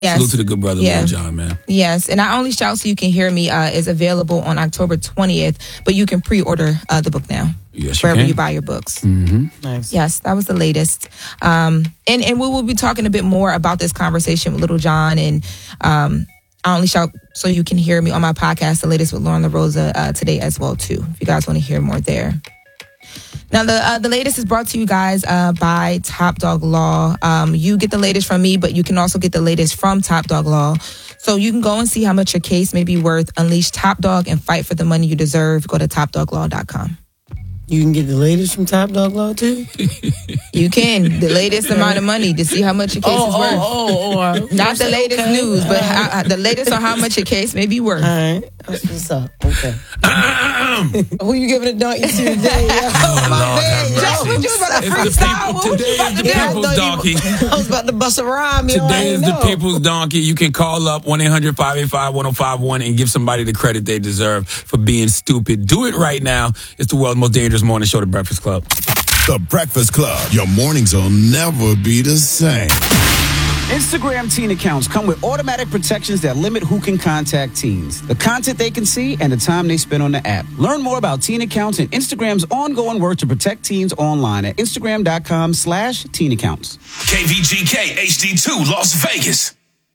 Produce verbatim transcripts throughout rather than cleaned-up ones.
Yes. Salute to the good brother, Yeah. Lil Jon, man. Yes, and Not Only Shout So You Can Hear Me uh, is available on October twentieth, but you can pre-order uh, the book now. Yes, you wherever can. you buy your books. Mm-hmm. Nice. Yes, that was the latest. Um, and, and we will be talking a bit more about this conversation with Lil Jon and um, I Only Shout So You Can Hear Me on my podcast, the latest with Lauren LaRosa, uh, today as well, too, if you guys want to hear more there. Now, the uh, the latest is brought to you guys uh, by Top Dog Law. Um, you get the latest from me, but you can also get the latest from Top Dog Law. So you can go and see how much your case may be worth. Unleash Top Dog and fight for the money you deserve. Go to top dog law dot com. You can get the latest from Top Dog Law, too? You can. The latest amount of money to see how much your case oh, is worth. Oh, oh, oh. Not the latest okay. news, but how, the latest on how much your case may be worth. All right. That's what's up. Okay. Who you giving a donkey to today? Oh, My Lord bad, have yo. mercy. What you about to It's the freestyle? people- What was today you about is to the do? I people's thought you- donkey. I was about to bust a rhyme. yo. I Today didn't is the know. People's Donkey. You can call up one eight hundred five eight five one oh five one and give somebody the credit they deserve for being stupid. Do it right now. It's the world's most dangerous morning show, The Breakfast Club. The Breakfast Club. Your mornings will never be the same. Instagram teen accounts come with automatic protections that limit who can contact teens, the content they can see, and the time they spend on the app. Learn more about teen accounts and Instagram's ongoing work to protect teens online at instagram.com slash teen accounts. K V G K H D two Las Vegas.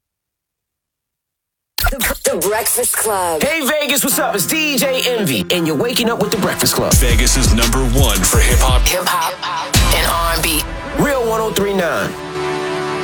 The, the Breakfast Club. Hey Vegas, what's up? It's D J Envy, and you're waking up with The Breakfast Club. Vegas is number one for hip hop. Hip hop and R and B. Real one oh three point nine.